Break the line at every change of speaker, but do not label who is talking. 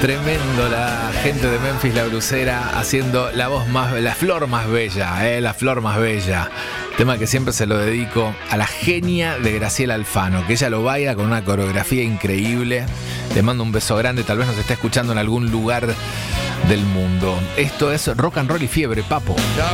Tremendo la gente de Memphis La Blusera haciendo la voz más, la flor más bella, la flor más bella. Tema que siempre se lo dedico a la genia de Graciela Alfano, que ella lo baila con una coreografía increíble. Le mando un beso grande, tal vez nos esté escuchando en algún lugar del mundo. Esto es Rock and Roll y Fiebre, papo.
Ya